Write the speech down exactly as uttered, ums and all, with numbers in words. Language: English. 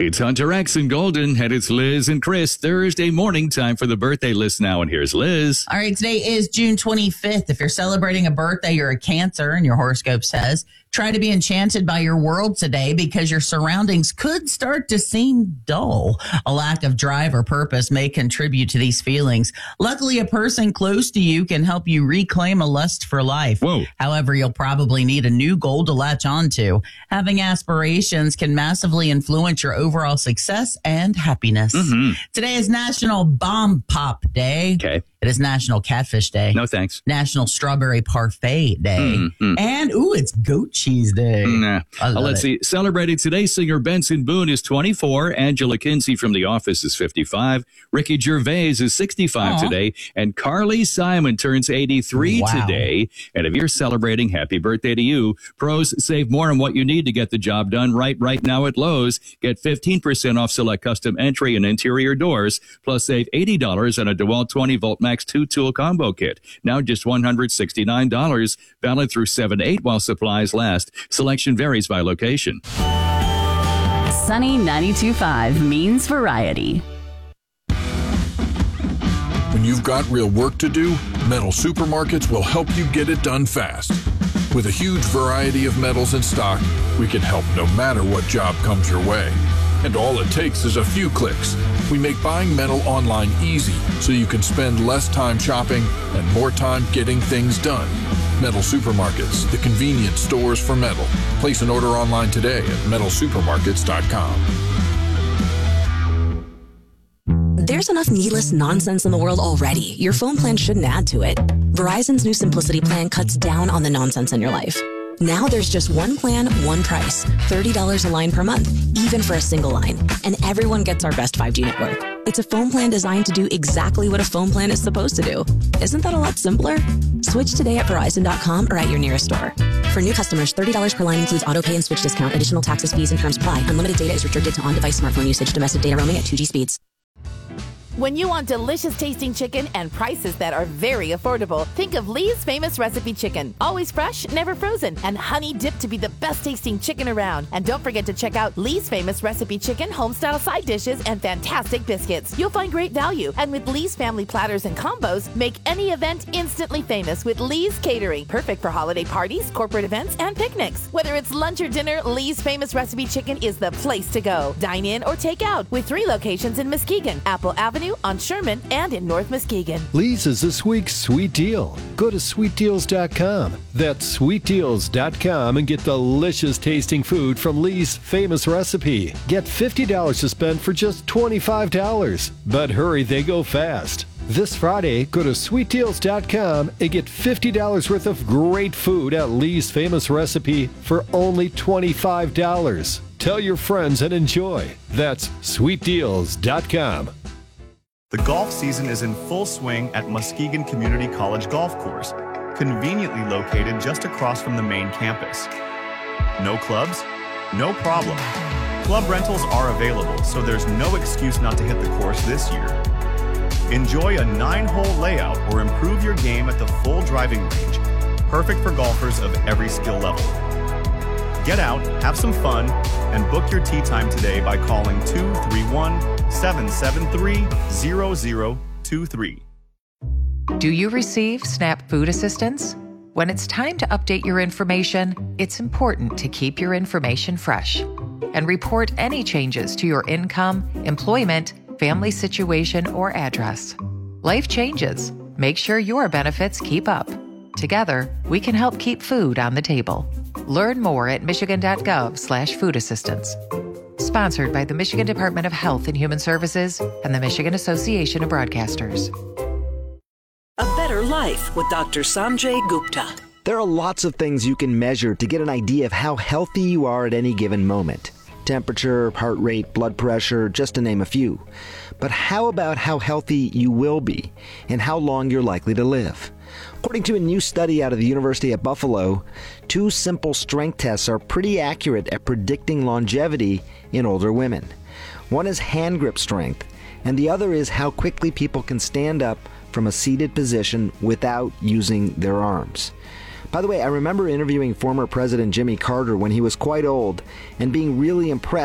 It's Hunter X and Golden, and it's Liz and Chris. Thursday morning time for the birthday list now, and here's Liz. All right, today is June twenty-fifth. If you're celebrating a birthday, you're a Cancer, and your horoscope says, try to be enchanted by your world today because your surroundings could start to seem dull. A lack of drive or purpose may contribute to these feelings. Luckily, a person close to you can help you reclaim a lust for life. Whoa. However, you'll probably need a new goal to latch onto. Having aspirations can massively influence your overall success and happiness. Mm-hmm. Today is National Bomb Pop Day. Okay. It is National Catfish Day. No thanks. National Strawberry Parfait Day. Mm-hmm. And, ooh, it's Goat Cheese Day. Nah. I love Uh, let's it. see. Celebrating today, singer Benson Boone is twenty-four. Angela Kinsey from The Office is fifty-five. Ricky Gervais is sixty-five Aw. today. And Carly Simon turns eighty-three Wow. today. And if you're celebrating, happy birthday to you. Pros save more on what you need to get the job done right right now at Lowe's. Get fifteen percent off select custom entry and interior doors. Plus save eighty dollars on a DeWalt twenty volt max two tool combo kit. Now just one hundred sixty-nine dollars. Valid through seven eight while supplies last. Selection varies by location. Sunny ninety-two point five means variety. When you've got real work to do, Metal Supermarkets will help you get it done fast. With a huge variety of metals in stock, we can help no matter what job comes your way. And all it takes is a few clicks. We make buying metal online easy so you can spend less time shopping and more time getting things done. Metal Supermarkets, the convenient stores for metal. Place an order online today at metal supermarkets dot com. There's enough needless nonsense in the world already. Your phone plan shouldn't add to it. Verizon's new Simplicity plan cuts down on the nonsense in your life. Now there's just one plan, one price, thirty dollars a line per month, even for a single line. And everyone gets our best five G network. It's a phone plan designed to do exactly what a phone plan is supposed to do. Isn't that a lot simpler? Switch today at Verizon dot com or at your nearest store. For new customers, thirty dollars per line includes auto pay and switch discount. Additional taxes, fees, and terms apply. Unlimited data is restricted to on-device smartphone usage. Domestic data roaming at two G speeds. When you want delicious tasting chicken and prices that are very affordable, think of Lee's Famous Recipe Chicken. Always fresh, never frozen, and honey dipped to be the best tasting chicken around. And don't forget to check out Lee's Famous Recipe Chicken home-style side dishes and fantastic biscuits. You'll find great value. And with Lee's family platters and combos, make any event instantly famous with Lee's Catering. Perfect for holiday parties, corporate events, and picnics. Whether it's lunch or dinner, Lee's Famous Recipe Chicken is the place to go. Dine in or take out with three locations in Muskegon, Apple Avenue, on Sherman, and in North Muskegon. Lee's is this week's sweet deal. Go to sweet deals dot com. That's sweet deals dot com and get delicious tasting food from Lee's Famous Recipe. Get fifty dollars to spend for just twenty-five dollars. But hurry, they go fast. This Friday, go to sweet deals dot com and get fifty dollars worth of great food at Lee's Famous Recipe for only twenty-five dollars. Tell your friends and enjoy. That's sweet deals dot com. The golf season is in full swing at Muskegon Community College Golf Course, conveniently located just across from the main campus. No clubs? No problem. Club rentals are available, so there's no excuse not to hit the course this year. Enjoy a nine-hole layout or improve your game at the full driving range, perfect for golfers of every skill level. Get out, have some fun, and book your tee time today by calling two three one, seven seven three, zero zero two three. Do you receive SNAP food assistance? When it's time to update your information, it's important to keep your information fresh and report any changes to your income, employment, family situation, or address. Life changes. Make sure your benefits keep up. Together, we can help keep food on the table. Learn more at michigan dot gov slash food assistance. Sponsored by the Michigan Department of Health and Human Services and the Michigan Association of Broadcasters. A Better Life with Doctor Sanjay Gupta. There are lots of things you can measure to get an idea of how healthy you are at any given moment. Temperature, heart rate, blood pressure, just to name a few. But how about how healthy you will be and how long you're likely to live? According to a new study out of the University at Buffalo, two simple strength tests are pretty accurate at predicting longevity in older women. One is hand grip strength, and the other is how quickly people can stand up from a seated position without using their arms. By the way, I remember interviewing former President Jimmy Carter when he was quite old and being really impressed